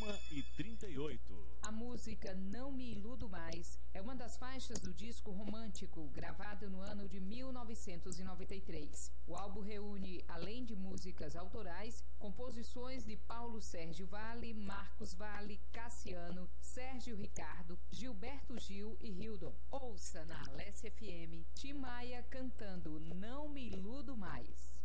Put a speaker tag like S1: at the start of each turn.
S1: 1h38.
S2: A música Não Me Iludo Mais é uma das faixas do disco Romântico, gravado no ano de 1993. O álbum reúne, além de músicas autorais, composições de Paulo Sérgio Vale, Marcos Vale, Cassiano, Sérgio Ricardo, Gilberto Gil e Hildon. Ouça na Alessia FM, Tim Maia cantando Não Me Iludo Mais.